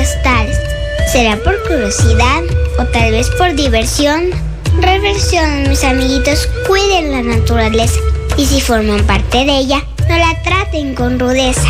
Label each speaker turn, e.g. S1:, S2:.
S1: forestales. ¿Será por curiosidad o tal vez por diversión? Reflexionen, mis amiguitos, cuiden la naturaleza y si forman parte de ella, no la traten con rudeza.